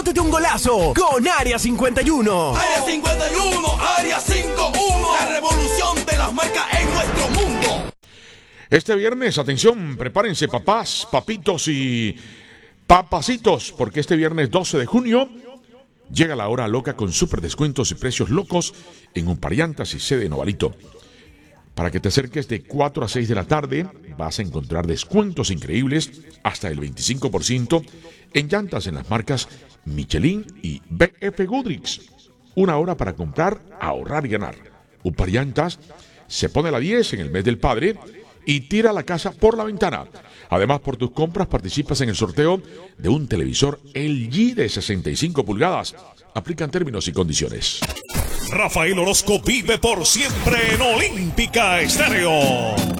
Métete un golazo con Área 51. Área 51, Área 51, la revolución de las marcas en nuestro mundo. Este viernes, atención, prepárense papás, papitos y papacitos, porque este viernes 12 de junio llega la hora loca con super descuentos y precios locos en Umpariantas y sede en Ovalito. Para que te acerques de 4 a 6 de la tarde, vas a encontrar descuentos increíbles hasta el 25% en llantas en las marcas Michelin y BF Goodrich. Una hora para comprar, ahorrar y ganar. Umpariantas se pone la 10 en el mes del padre y tira la casa por la ventana. Además, por tus compras participas en el sorteo de un televisor LG de 65 pulgadas. Aplican términos y condiciones. Rafael Orozco vive por siempre en Olímpica Estéreo.